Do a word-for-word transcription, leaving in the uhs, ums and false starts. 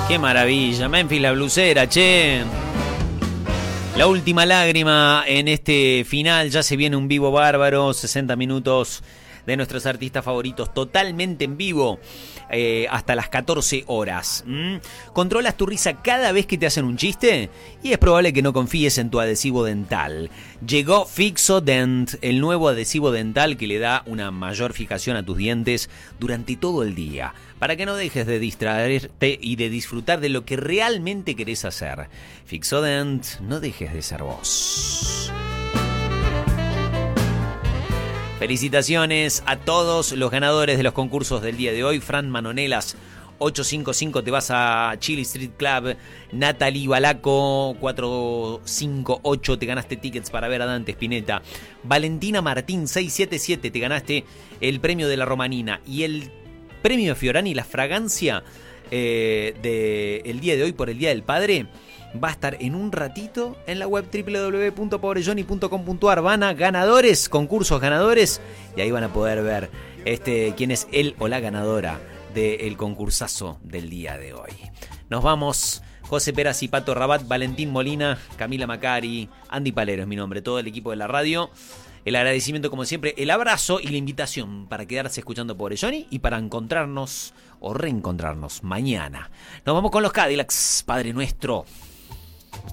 Qué maravilla, Memphis la blusera, che. La última lágrima en este final, ya se viene un vivo bárbaro, sesenta minutos de nuestros artistas favoritos totalmente en vivo, eh, hasta las catorce horas. ¿Mm? ¿Controlas tu risa cada vez que te hacen un chiste? Y es probable que no confíes en tu adhesivo dental. Llegó Fixodent, el nuevo adhesivo dental que le da una mayor fijación a tus dientes durante todo el día, para que no dejes de distraerte y de disfrutar de lo que realmente querés hacer. Fixodent, no dejes de ser vos. Felicitaciones a todos los ganadores de los concursos del día de hoy. Fran Manonelas, ochocientos cincuenta y cinco, te vas a Chili Street Club. Natalie Balaco, cuatrocientos cincuenta y ocho, te ganaste tickets para ver a Dante Spinetta. Valentina Martín, seiscientos setenta y siete, te ganaste el premio de la Romanina. Y el premio Fiorani, la fragancia eh, del día de hoy por el Día del Padre, va a estar en un ratito en la web doble u doble u doble u punto pobre johnny punto com punto a r. Van a ganadores, concursos ganadores, y ahí van a poder ver este, quién es él o la ganadora del concursazo del día de hoy. Nos vamos. José Peras y Pato Rabat, Valentín Molina, Camila Macari, Andy Palero es mi nombre, todo el equipo de la radio. El agradecimiento como siempre, el abrazo y la invitación para quedarse escuchando Pobre Johnny y para encontrarnos o reencontrarnos mañana. Nos vamos con los Cadillacs, Padre Nuestro.